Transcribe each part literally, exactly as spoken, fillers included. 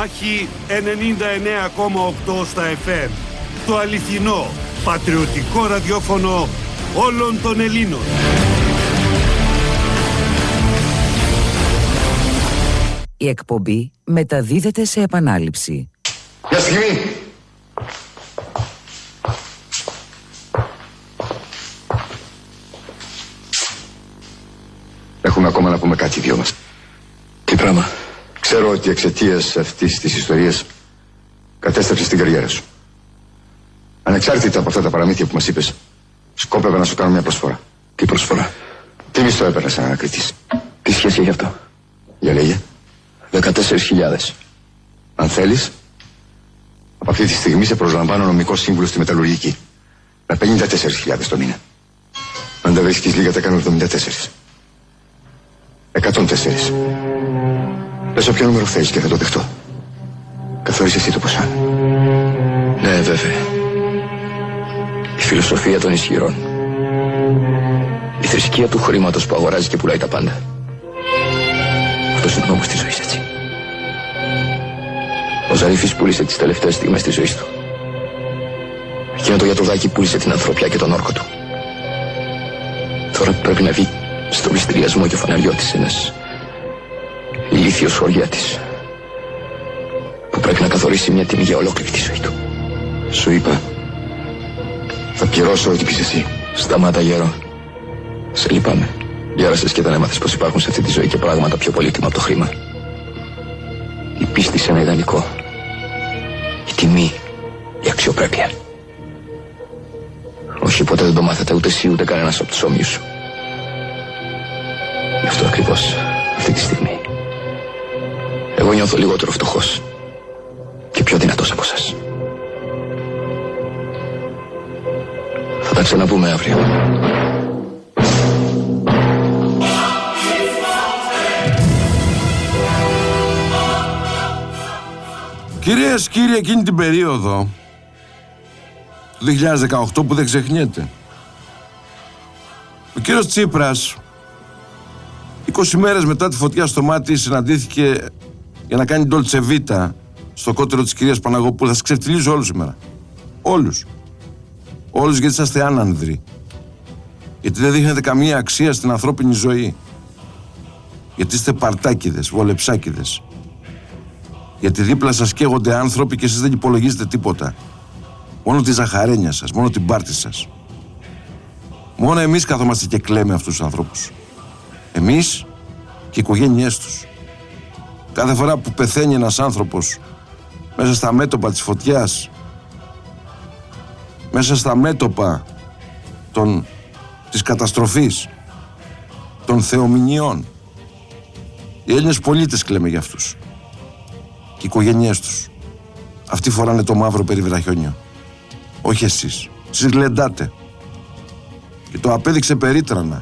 Μάχη ενενήντα εννέα κόμμα οκτώ στα εφ εμ. Το αληθινό, πατριωτικό ραδιόφωνο όλων των Ελλήνων. Η εκπομπή μεταδίδεται σε επανάληψη. Μια στιγμή. Έχουμε ακόμα να πούμε κάτι οι δυο μας. Τι πράγμα? Ξέρω ότι εξαιτίας αυτής της ιστορίας κατέστρεψες την καριέρα σου. Ανεξάρτητα από αυτά τα παραμύθια που μας είπες, σκόπευα να σου κάνω μια προσφορά. Τι προσφορά? Τι μισθό έπαιρνες σαν ανακριτής? Τι σχέση έχει αυτό? Για λέγε. δεκατέσσερις χιλιάδες. Αν θέλεις, από αυτή τη στιγμή σε προσλαμβάνω νομικό σύμβουλο στη μεταλλουργική. Με πενήντα τέσσερις χιλιάδες το μήνα. Αν δεν βρίσκεις λίγα, τα κάνω εβδομήντα τέσσερα. εκατόν τέσσερα. Πες όποιο νούμερο θέλεις και θα το δεχτώ. Καθόρισε εσύ το ποσά. Ναι, βέβαια. Η φιλοσοφία των ισχυρών. Η θρησκεία του χρήματος που αγοράζει και πουλάει τα πάντα. Αυτός είναι ο νόμος της ζωής, έτσι. Ο Ζαρίφης πούλησε τις τελευταίες στιγμές της ζωής του. Εκείνο το γιατρουδάκι πούλησε την ανθρωπιά και τον όρκο του. Τώρα πρέπει να βγει στο μυστηριασμό και φαναριό της ένας ηλίθιος χωριάτης που πρέπει να καθορίσει μια τιμή για ολόκληρη τη ζωή του. Σου είπα, θα πληρώσω ό,τι πεις εσύ. Σταμάτα, γέρο. Σε λυπάμαι. Γέρασες και δεν έμαθες πως υπάρχουν σε αυτή τη ζωή και πράγματα πιο πολύτιμα από το χρήμα. Η πίστη σε ένα ιδανικό. Η τιμή. Η αξιοπρέπεια. Όχι, ποτέ δεν το μάθετε ούτε εσύ ούτε κανένας από τους όμοιους σου. Γι' αυτό ακριβώς αυτή τη στιγμή εγώ νιώθω λιγότερο φτωχός και πιο δυνατός από εσάς. Θα τα ξαναπούμε αύριο. Κυρίες, κύριοι, εκείνη την περίοδο του δύο χιλιάδες δεκαοκτώ που δεν ξεχνιέται, ο κύριος Τσίπρας είκοσι μέρες μετά τη φωτιά στο μάτι συναντήθηκε για να κάνει ντόλτσε βίτα στο κότερο της κυρίας Παναγοπούλου. Θα σας ξεφτιλίζω όλους σήμερα. Όλους. Όλους, γιατί είσαστε άνανδροι. Γιατί δεν δείχνετε καμία αξία στην ανθρώπινη ζωή. Γιατί είστε παρτάκιδες, βολεψάκιδες. Γιατί δίπλα σας καίγονται άνθρωποι και εσείς δεν υπολογίζετε τίποτα. Μόνο τη ζαχαρένια σας, μόνο την πάρτη σας. Μόνο εμείς καθόμαστε και κλαίμε αυτούς τους ανθρώπους. Εμείς και οι οικογένειές τους. Κάθε φορά που πεθαίνει ένας άνθρωπος μέσα στα μέτωπα της φωτιάς, μέσα στα μέτωπα των, της καταστροφής, των θεομηνιών, οι Έλληνες πολίτες κλαίμε για αυτούς. Και οι οικογένειές τους. Αυτοί φοράνε το μαύρο περιβραχιόνιο. Όχι εσείς. Εσείς γλεντάτε. Και το απέδειξε περίτρανα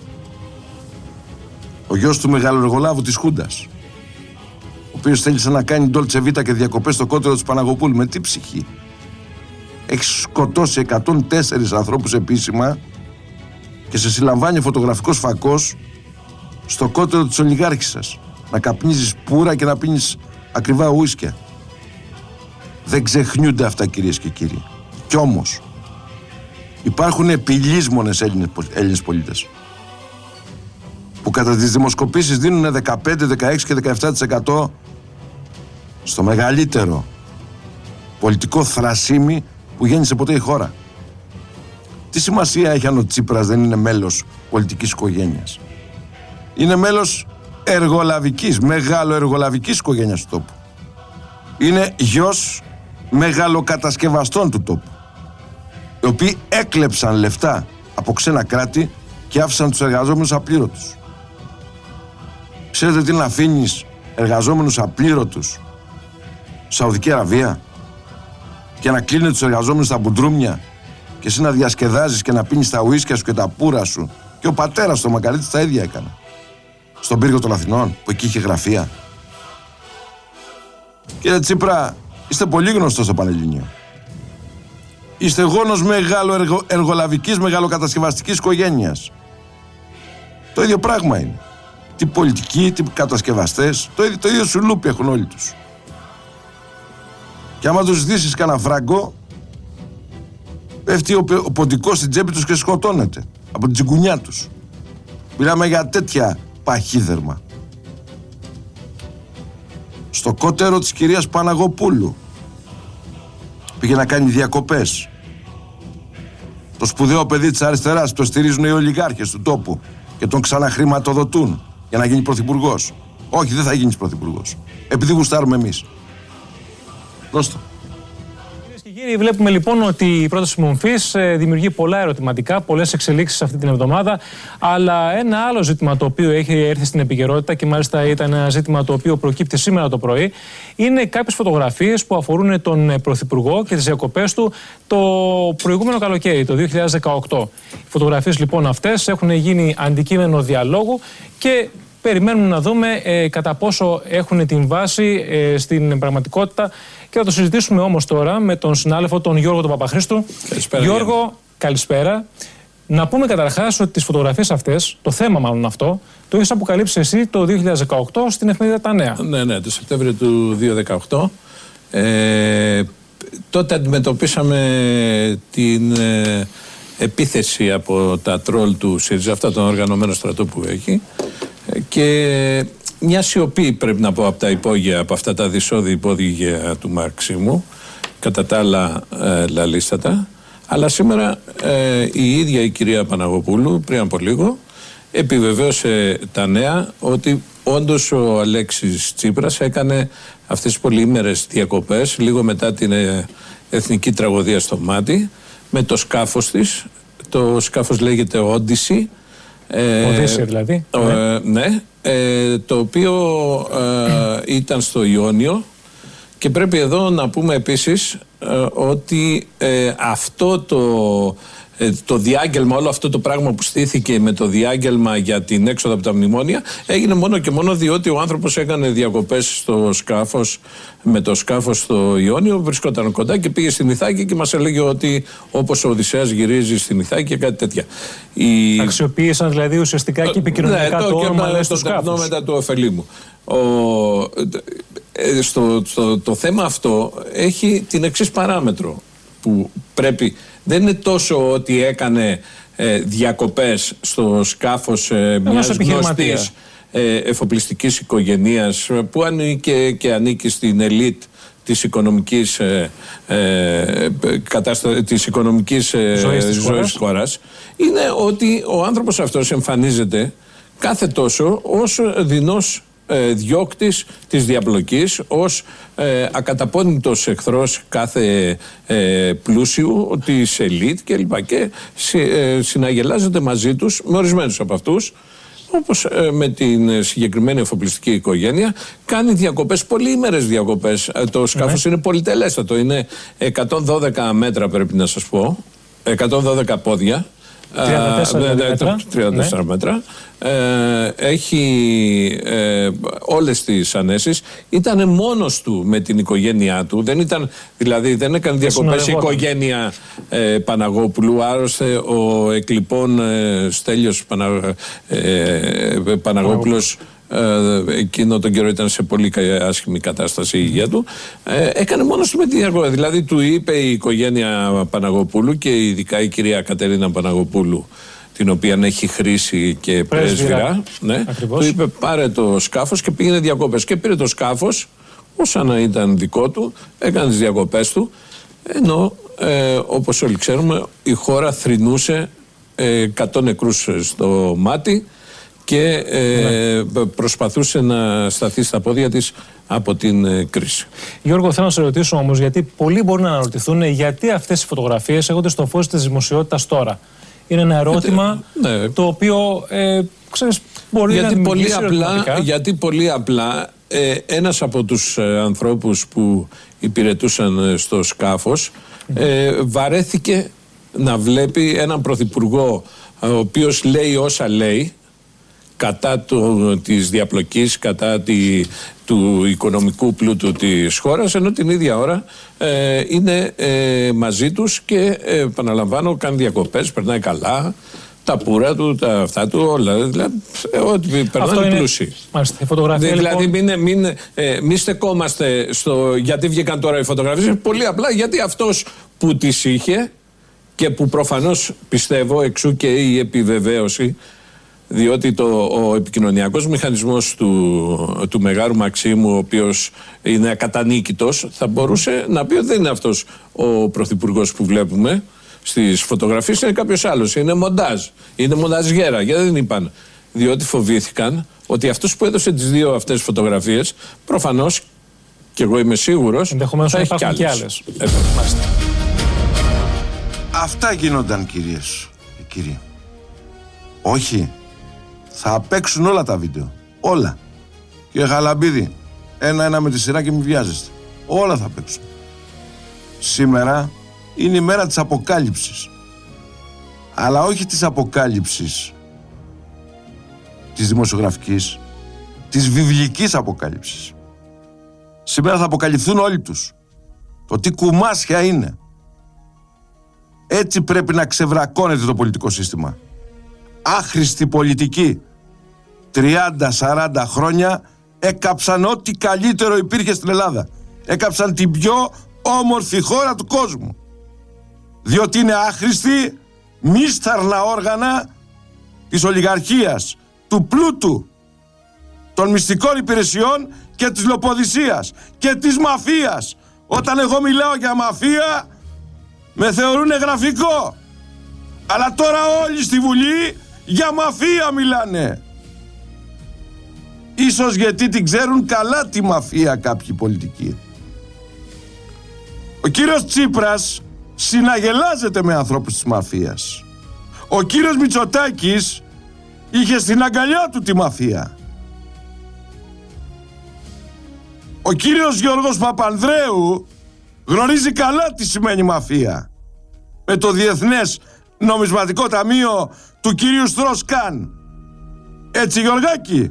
ο γιος του μεγαλοεργολάβου της Χούντας, ο οποίος θέλησε να κάνει ντόλτσε βίτα και διακοπές στο κότερο της Παναγοπούλου. Με τι ψυχή? Έχει σκοτώσει εκατόν τέσσερα ανθρώπους επίσημα και σε συλλαμβάνει φωτογραφικός φακός στο κότερο της ολιγάρχης σας. Να καπνίζεις πουρα και να πίνεις ακριβά ουίσκια. Δεν ξεχνιούνται αυτά, κυρίες και κύριοι. Κι όμως υπάρχουν επιλύσμονες Έλληνες, Έλληνες πολίτες που κατά τις δημοσκοπήσεις δίνουν δεκαπέντε, δεκαέξι και δεκαεπτά τοις εκατό στο μεγαλύτερο πολιτικό θρασίμι που γέννησε ποτέ η χώρα. Τι σημασία έχει αν ο Τσίπρας δεν είναι μέλος πολιτικής οικογένειας? Είναι μέλος εργολαβικής, μεγάλο εργολαβικής οικογένειας του τόπου. Είναι γιος μεγαλοκατασκευαστών του τόπου, οι οποίοι έκλεψαν λεφτά από ξένα κράτη και άφησαν τους εργαζόμενους απλήρωτους. Ξέρετε τι να αφήνεις εργαζόμενους απλήρωτους Σαουδική Αραβία και να κλείνει τους εργαζόμενους στα μπουντρούμια και εσύ να διασκεδάζεις και να πίνεις τα ουίσκια σου και τα πουρα σου? Και ο πατέρας του Μακαρίτης τα ίδια έκανε στον πύργο των Αθηνών, που εκεί είχε γραφεία. Κύριε Τσίπρα, είστε πολύ γνωστός στο Πανελλήνιο. Είστε γόνος μεγάλο εργο, εργολαβικής, μεγαλοκατασκευαστικής οικογένειας. Το ίδιο πράγμα είναι. Τι πολιτικοί, τι κατασκευαστές, το ίδιο, το ίδιο σουλούπι έχουν όλοι τους. Και άμα τους ζητήσεις κανένα φράγκο, πέφτει ο, ο ποντικός στην τσέπη τους και σκοτώνεται από την τσιγκουνιά τους. Μιλάμε για τέτοια παχύδερμα. Στο κότερο της κυρίας Παναγοπούλου πήγε να κάνει διακοπές. Το σπουδαίο παιδί της αριστεράς, το στηρίζουν οι ολιγάρχες του τόπου και τον ξαναχρηματοδοτούν για να γίνει πρωθυπουργός. Όχι, δεν θα γίνεις πρωθυπουργός. Επειδή γουστάρουμε εμείς. Δώστε. Κυρίες και κύριοι, βλέπουμε λοιπόν ότι η πρόταση μορφής δημιουργεί πολλά ερωτηματικά, πολλές εξελίξεις αυτή την εβδομάδα. Αλλά ένα άλλο ζήτημα το οποίο έχει έρθει στην επικαιρότητα και μάλιστα ήταν ένα ζήτημα το οποίο προκύπτει σήμερα το πρωί, είναι κάποιες φωτογραφίες που αφορούν τον Πρωθυπουργό και τις διακοπές του το προηγούμενο καλοκαίρι, το δύο χιλιάδες δεκαοκτώ. Οι φωτογραφίες λοιπόν αυτές έχουν γίνει αντικείμενο διαλόγου και περιμένουμε να δούμε ε, κατά πόσο έχουν την βάση ε, στην πραγματικότητα και θα το συζητήσουμε όμως τώρα με τον συνάδελφο τον Γιώργο τον Παπαχρήστου. Καλησπέρα, Γιώργο, Γιώργο, καλησπέρα. Να πούμε καταρχάς ότι τις φωτογραφίες αυτές, το θέμα μάλλον αυτό, το έχεις αποκαλύψει εσύ το δύο χιλιάδες δεκαοκτώ στην εφημερίδα Τα Νέα. Ναι, ναι, το Σεπτέμβριο του δύο χιλιάδες δεκαοκτώ. Ε, τότε αντιμετωπίσαμε την ε, επίθεση από τα τρόλ του ΣΥΡΙΖΑ, αυτά τον οργανωμένο στρατό που έχει, και μια σιωπή, πρέπει να πω, από τα υπόγεια, από αυτά τα δυσόδη υπόγεια του Μαρξίμου, κατά τα άλλα ε, λαλίστατα. Αλλά σήμερα ε, η ίδια η κυρία Παναγοπούλου πριν από λίγο επιβεβαίωσε τα νέα ότι όντως ο Αλέξης Τσίπρας έκανε αυτές τις πολυήμερες διακοπές λίγο μετά την ε, εθνική τραγωδία στο Μάτι με το σκάφος της. Το σκάφος λέγεται Όντισι. Οδύσσια δηλαδή. Ε, ναι, ναι ε, το οποίο ε, ήταν στο Ιόνιο. Και πρέπει εδώ να πούμε επίσης ε, ότι ε, αυτό το, ε, το διάγγελμα, όλο αυτό το πράγμα που στήθηκε με το διάγγελμα για την έξοδο από τα μνημόνια έγινε μόνο και μόνο διότι ο άνθρωπος έκανε διακοπές στο σκάφος, με το σκάφος στο Ιόνιο, βρισκόταν κοντά και πήγε στην Ιθάκη και μας έλεγε ότι όπως ο Οδυσσέας γυρίζει στην Ιθάκη και κάτι τέτοια. Η... Αξιοποίησαν δηλαδή ουσιαστικά και επικοινωνιακά ναι, το όνομα το, στο σκάφος. μετά του ωφελήμου. Ο, στο, στο, το θέμα αυτό έχει την εξής παράμετρο που πρέπει, δεν είναι τόσο ότι έκανε ε, διακοπές στο σκάφος ε, μιας γνωστής ε, εφοπλιστικής οικογένειας που ανήκε και ανήκει στην ελίτ της οικονομικής, ε, ε, κατάστα... της οικονομικής ε, ζωής της χώρας. χώρας, είναι ότι ο άνθρωπος αυτός εμφανίζεται κάθε τόσο ως δεινός ε, διώκτης της διαπλοκής, ως ε, ακαταπώνητος εχθρός κάθε ε, πλούσιου της ελίτ κλπ. Και συ, ε, συναγελάζεται μαζί τους με ορισμένους από αυτούς, όπως ε, με την συγκεκριμένη εφοπλιστική οικογένεια, κάνει διακοπές, πολυήμερες διακοπές. Ε, το σκάφος mm-hmm. είναι πολυτελέστατο, είναι εκατόν δώδεκα μέτρα, πρέπει να σας πω, εκατόν δώδεκα πόδια, τριάντα τέσσερα μέτρα, τριάντα τέσσερα ναι. μέτρα. Ε, έχει ε, όλες τις ανέσεις. Ήταν μόνος του με την οικογένειά του, δεν ήταν, δηλαδή δεν έκανε διακοπές η οικογένεια ε, Παναγόπουλου. Άρρωστε ο εκλειπών ε, Στέλιος Πανα, ε, Παναγόπουλος, Ε, εκείνο τον καιρό ήταν σε πολύ άσχημη κατάσταση η υγεία του. Ε, έκανε μόνος του με τη διακοπή. Δηλαδή του είπε η οικογένεια Παναγοπούλου και ειδικά η κυρία Κατερίνα Παναγοπούλου, την οποία έχει χρήσει και πρέσβυρα, ναι, του είπε πάρε το σκάφος και πήγαινε διακοπές. Και πήρε το σκάφος όσα να ήταν δικό του, έκανε τις διακοπές του, ενώ ε, όπως όλοι ξέρουμε η χώρα θρηνούσε ε, εκατό νεκρούς στο Μάτι και ε, ναι. προσπαθούσε να σταθεί στα πόδια της από την ε, κρίση. Γιώργο, θέλω να σε ρωτήσω όμως, γιατί πολλοί μπορούν να αναρωτηθούν γιατί αυτές οι φωτογραφίες έχονται στο φως της δημοσιότητας τώρα. Είναι ένα ερώτημα ναι. το οποίο ε, ξέρεις, μπορεί γιατί να πολύ απλά, γιατί πολύ απλά ε, ένας από τους ε, ανθρώπους που υπηρετούσαν στο σκάφος mm-hmm. ε, βαρέθηκε να βλέπει έναν πρωθυπουργό ο οποίος λέει όσα λέει κατά το, της διαπλοκής, κατά τη, του οικονομικού πλούτου της χώρας, ενώ την ίδια ώρα ε, είναι ε, μαζί τους και ε, επαναλαμβάνω κάνει διακοπές, περνάει καλά, Τα πουρα του, τα αυτά του, όλα. Δηλαδή, ό,τι περνάνε πλούσιοι. Μάλιστα, η φωτογραφία. Δηλαδή, λοιπόν... μην, μην, ε, μην στεκόμαστε στο γιατί βγήκαν τώρα οι φωτογραφίες. Πολύ απλά γιατί αυτός που τις είχε και που προφανώς πιστεύω εξού και η επιβεβαίωση, διότι το, ο επικοινωνιακός μηχανισμός του, του Μεγάρου Μαξίμου, ο οποίος είναι ακατανίκητος, θα μπορούσε να πει ότι δεν είναι αυτός ο πρωθυπουργός που βλέπουμε στις φωτογραφίες, είναι κάποιος άλλος, είναι μοντάζ, είναι μονταζιέρα, γιατί δεν είπαν, διότι φοβήθηκαν ότι αυτός που έδωσε τις δύο αυτές φωτογραφίες, προφανώς, και εγώ είμαι σίγουρος, ενδεχομένως θα υπάρχουν και άλλες. Ε, Αυτά γίνονταν, κυρίες και κύριοι. Όχι. Θα παίξουν όλα τα βίντεο. Όλα. Κύριε Χαλαμπίδη, ένα-ένα με τη σειρά και μην βιάζεστε. Όλα θα παίξουν. Σήμερα είναι η μέρα της αποκάλυψης. Αλλά όχι της αποκάλυψης της δημοσιογραφικής, της βιβλικής αποκάλυψης. Σήμερα θα αποκαλυφθούν όλοι τους. Το τι κουμάσια είναι. Έτσι πρέπει να ξεβρακώνεται το πολιτικό σύστημα. Άχρηστη πολιτική. τριάντα σαράντα χρόνια έκαψαν ό,τι καλύτερο υπήρχε στην Ελλάδα. Έκαψαν την πιο όμορφη χώρα του κόσμου. Διότι είναι άχρηστη, μίσταρνα όργανα της ολιγαρχίας, του πλούτου, των μυστικών υπηρεσιών και της λοποδυσίας και της μαφίας. Όταν εγώ μιλάω για μαφία, με θεωρούν γραφικό. Αλλά τώρα όλοι στη Βουλή για μαφία μιλάνε. Ίσως γιατί την ξέρουν καλά τη μαφία κάποιοι πολιτικοί. Ο κύριος Τσίπρας συναγελάζεται με ανθρώπους της μαφίας. Ο κύριος Μητσοτάκης είχε στην αγκαλιά του τη μαφία. Ο κύριος Γιώργος Παπανδρέου γνωρίζει καλά τι σημαίνει μαφία. Με το Διεθνές Νομισματικό Ταμείο του κυρίου Στρόσκαν. Έτσι, Γιωργάκη?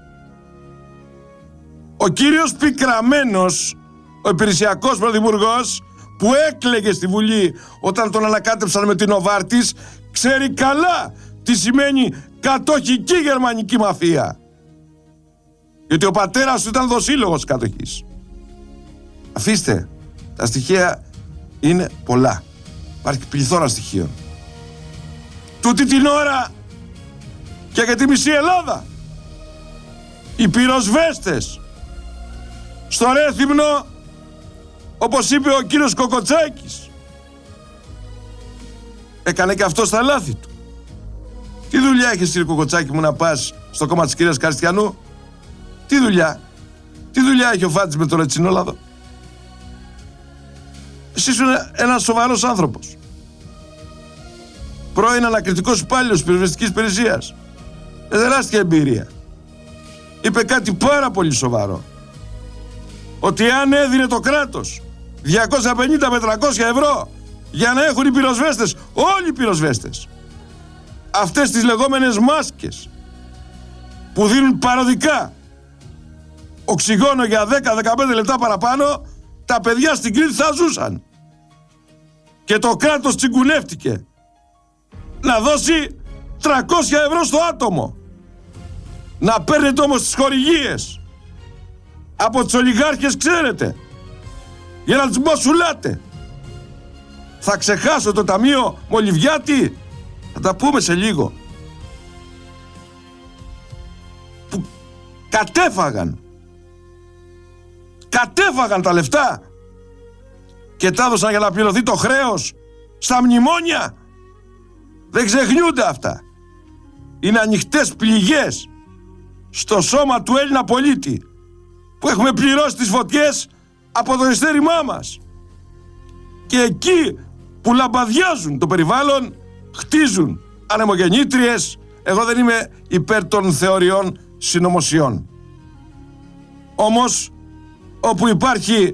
Ο κύριος Πικραμένος, ο υπηρεσιακός πρωθυπουργός, που έκλαιγε στη Βουλή όταν τον ανακάτεψαν με την Οβάρτης, ξέρει καλά τι σημαίνει κατοχική γερμανική μαφία. Γιατί ο πατέρας του ήταν δοσύλλογος κατοχής. Αφήστε, τα στοιχεία είναι πολλά. Υπάρχει πληθώρα στοιχείων. Τούτη την ώρα και για τη μισή Ελλάδα οι πυροσβέστες στο Ρέθυμνο, όπως είπε ο κύριος Κοκοτσάκης, έκανε και αυτό στα λάθη του. Τι δουλειά έχεις, κύριε Κοκοτσάκη μου, να πας στο κόμμα της κυρίας Καριστιανού? Τι δουλειά? Τι δουλειά έχει ο Φάτης με το Ρετσινόλαδο? Εσύ είσαι ένας σοβαρός άνθρωπος, πρώην ανακριτικός υπάλληλος πυροσβεστικής υπηρεσίας, με τεράστια εμπειρία. Είπε κάτι πάρα πολύ σοβαρό, ότι αν έδινε το κράτος διακόσια πενήντα με τριακόσια ευρώ για να έχουν οι πυροσβέστες, όλοι οι πυροσβέστες, αυτές τις λεγόμενες μάσκες που δίνουν παροδικά οξυγόνο για δέκα με δεκαπέντε λεπτά παραπάνω, τα παιδιά στην Κρήτη θα ζούσαν. Και το κράτος τσιγκουνεύτηκε να δώσει τριακόσια ευρώ στο άτομο. Να παίρνετε όμως τις χορηγίες από τους ολιγάρχες, ξέρετε, για να τους μπασουλάτε. Θα ξεχάσω το ταμείο Μολυβιάτη, θα τα πούμε σε λίγο, που κατέφαγαν κατέφαγαν τα λεφτά και τα έδωσαν για να πληρωθεί το χρέος στα μνημόνια. Δεν ξεχνιούνται αυτά. Είναι ανοιχτές πληγές στο σώμα του Έλληνα πολίτη, που έχουμε πληρώσει τις φωτιές από το ειστέρημά μας. Και εκεί που λαμπαδιάζουν το περιβάλλον, χτίζουν ανεμογεννήτριες. Εγώ δεν είμαι υπέρ των θεωριών συνωμοσιών. Όμως όπου υπάρχει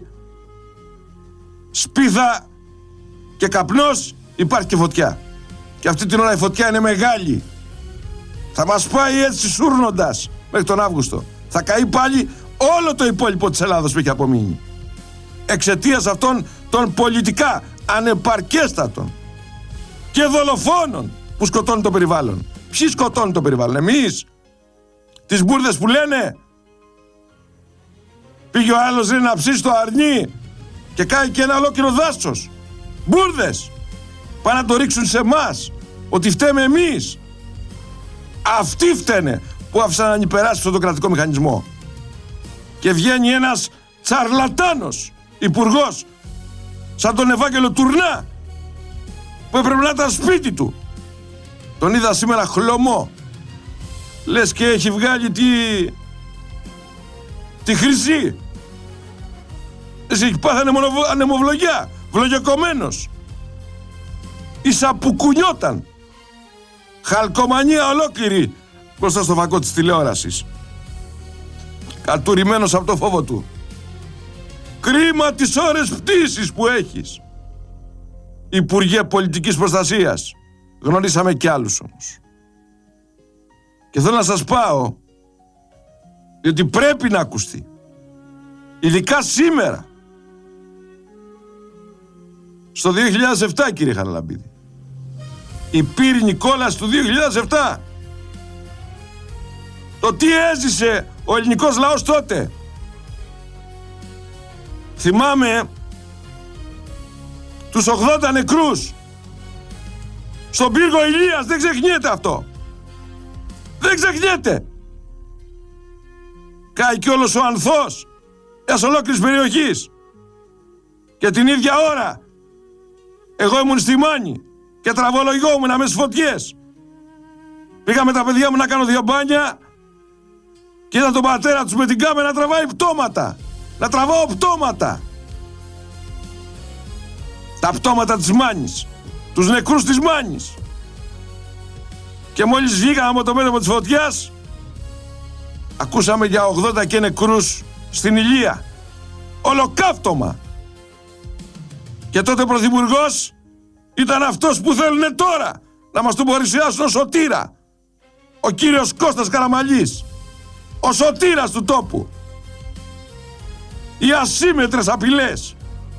σπίθα και καπνός, υπάρχει και φωτιά. Και αυτή την ώρα η φωτιά είναι μεγάλη. Θα μας πάει έτσι σούρνοντας μέχρι τον Αύγουστο. Θα καεί πάλι όλο το υπόλοιπο της Ελλάδος που έχει απομείνει, εξαιτίας αυτών των πολιτικά ανεπαρκέστατων και δολοφόνων που σκοτώνει το περιβάλλον. Ποιοι σκοτώνουν το περιβάλλον, εμείς? Τις μπουρδες που λένε? Πήγε ο άλλος λέει, να ψήσει το αρνί και κάει και ένα ολόκληρο δάσος. Μπουρδες! Πάνε να το ρίξουν σε εμάς ότι φταίμε εμείς. Αυτοί φταίνε που άφησαν να ανυπεράσπιστο τον κρατικό μηχανισμό. Και βγαίνει ένας τσαρλατάνος υπουργός σαν τον Ευάγγελο Τουρνά που έπρεπε να ήταν σπίτι του. Τον είδα σήμερα χλωμό. Λες και έχει βγάλει τη τη χρυσή. Εσύ έχει πάθει ανεμοβλογιά, βλογιακωμένος. Ίσα που κουνιόταν. Χαλκομανία ολόκληρη μπροστά στο φακό της τηλεόρασης. Κατουρημένος από το φόβο του. Κρίμα τις ώρες πτήσης που έχεις. Υπουργέ Πολιτικής Προστασίας. Γνωρίσαμε κι άλλους όμως. Και θέλω να σας πάω, διότι πρέπει να ακουστεί. Ειδικά σήμερα. Στο δύο χιλιάδες επτά, κύριε Χαραλαμπίδη. Η πύρινη κόλαση του δύο χιλιάδες επτά. Το τι έζησε ο ελληνικός λαός τότε. Θυμάμαι τους ογδόντα νεκρούς στον πύργο Ηλίας. Δεν ξεχνιέται αυτό. Δεν ξεχνιέται. Κάει κι όλος ο ανθός μιας ολόκληρης περιοχής. Και την ίδια ώρα εγώ ήμουν στη Μάνη και τραβολογόμουν μέσα στις φωτιές. Πήγα με τα παιδιά μου να κάνω δύο μπάνια και είδα τον πατέρα τους με την κάμερα να τραβάει πτώματα. Να τραβάω πτώματα. Τα πτώματα της Μάνης. Τους νεκρούς της Μάνης. Και μόλις βγήκαμε από το μέτωπο της φωτιάς, ακούσαμε για ογδόντα και νεκρούς στην Ηλία. Ολοκαύτωμα. Και τότε πρωθυπουργός ήταν αυτός που θέλουν τώρα να μας τον παρουσιάσουν ως σωτήρα. Ο κύριος Κώστας Καραμαλής. Ο σωτήρας του τόπου. Οι ασύμμετρες απειλές.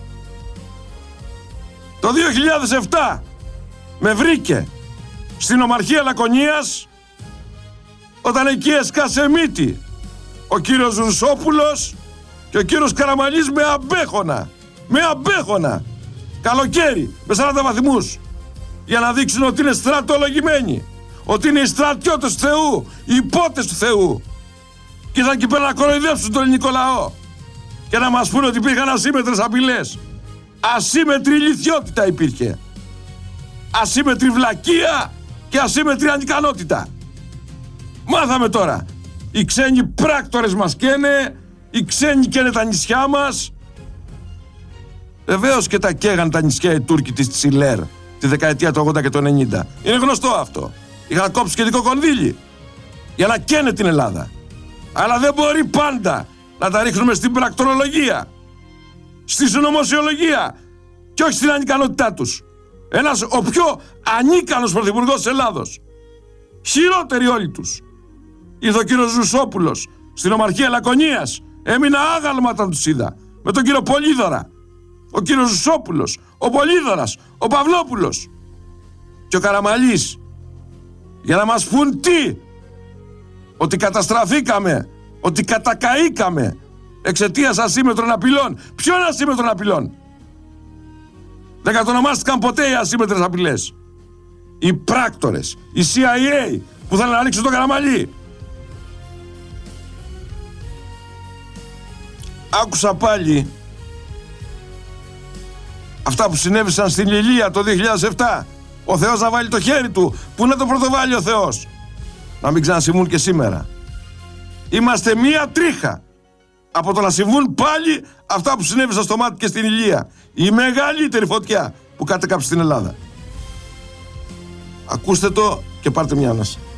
Το δύο χιλιάδες επτά με βρήκε στην Ομαρχία Λακωνίας όταν εκεί έσκασε μύτη ο κύριος Ρουσόπουλος και ο κύριος Καραμαλής με αμπέχωνα. Με αμπέχωνα. Καλοκαίρι με σαράντα βαθμούς για να δείξουν ότι είναι στρατολογημένοι, ότι είναι οι στρατιώτες του Θεού, οι υπότες του Θεού. Και ήρθαν εκεί πέρα να κοροϊδέψουν τον ελληνικό λαό και να μας πούνε ότι υπήρχαν ασύμμετρες απειλές. Ασύμμετρη ηλιθιότητα υπήρχε. Ασύμμετρη βλακεία και ασύμμετρη ανικανότητα. Μάθαμε τώρα. Οι ξένοι πράκτορες μας καίνε, οι ξένοι καίνε τα νησιά μας. Βεβαίως και τα καίγαν τα νησιά οι Τούρκοι της Τσιλέρ τη δεκαετία του ογδόντα και του ενενήντα. Είναι γνωστό αυτό. Είχαν κόψει σχετικό κονδύλι για να καίνε την Ελλάδα. Αλλά δεν μπορεί πάντα να τα ρίχνουμε στην πρακτορολογία, στη συνωμοσιολογία και όχι στην ανικανότητά τους. Ένας ο πιο ανίκανος πρωθυπουργός της Ελλάδος. Χειρότεροι όλοι τους. Ήρθε ο κύριος Ρουσόπουλος στην Ομαρχία Λακωνίας. Έμεινα άγαλμα όταν τους είδα. Με τον κύριο Πολύδωρα. Ο κύριος Ρουσόπουλος, ο Πολύδωρας, ο Παυλόπουλος και ο Καραμαλής. Για να μας πούν τι? Ότι καταστραφήκαμε, ότι κατακαήκαμε εξαιτίας ασύμμετρων απειλών. Ποιον ασύμμετρων απειλών? Δεν κατονομάστηκαν ποτέ οι ασύμμετρες απειλές. Οι πράκτορες, οι σι άι έι που θέλουν να ρίξουν τον Καραμαλή. Άκουσα πάλι αυτά που συνέβησαν στην Ηλία το δύο χιλιάδες επτά. Ο Θεός να βάλει το χέρι του. Πού να το πρωτοβάλει ο Θεός? Να μην ξανασυμβούν και σήμερα. Είμαστε μία τρίχα από το να συμβούν πάλι αυτά που συνέβησαν στο Μάτι και στην Ηλία. Η μεγαλύτερη φωτιά που κατέκαψε στην Ελλάδα. Ακούστε το και πάρτε μια ανάσα.